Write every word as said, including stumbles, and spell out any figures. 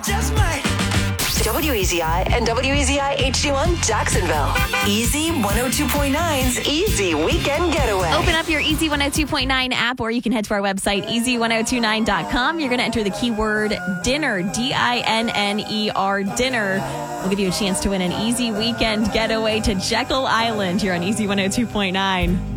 just might. W E Z I and W E Z I H D one Jacksonville. Easy one oh two point nine's Easy Weekend Getaway. Open up your Easy one oh two point nine app, or you can head to our website, easy ten twenty-nine dot com. You're going to enter the keyword dinner, D I N N E R, dinner. We'll give you a chance to win an Easy Weekend Getaway to Jekyll Island here on Easy one oh two point nine.